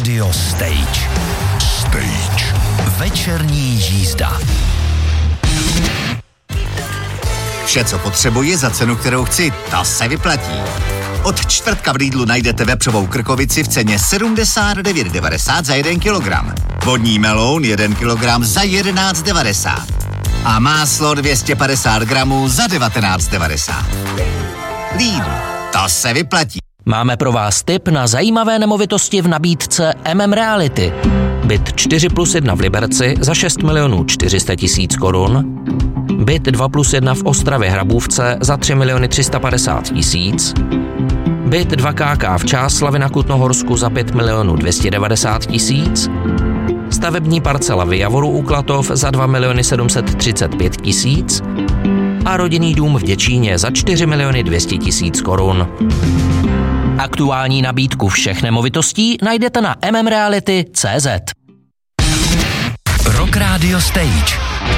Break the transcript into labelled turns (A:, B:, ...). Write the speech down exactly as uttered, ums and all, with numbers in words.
A: Radio Stage. Stage. Večerní jízda.
B: Vše, co potřebuji za cenu, kterou chci, ta se vyplatí. Od čtvrtka v Lidlu najdete vepřovou krkovici v ceně sedmdesát devět devadesát za jeden kilogram. Vodní meloun jeden kilogram za jedenáct devadesát. A máslo dvě stě padesát gramů za devatenáct devadesát. Lidl, to se vyplatí.
C: Máme pro vás tip na zajímavé nemovitosti v nabídce M M Reality. Byt čtyři plus jedna v Liberci za šest milionů čtyři sta tisíc korun. Byt dva plus jedna v Ostravě Hrabůvce za tři miliony tři sta padesát tisíc. Byt dva ká ká v Čáslavi na Kutnohorsku za pět milionů dvě stě devadesát tisíc. Stavební parcela v Javoru u Klatov za dva miliony sedm set třicet pět tisíc. A rodinný dům v Děčíně za čtyři miliony dvě stě tisíc korun. Aktuální nabídku všech nemovitostí najdete na m m reality tečka cé zet.
A: Rock Radio Stage.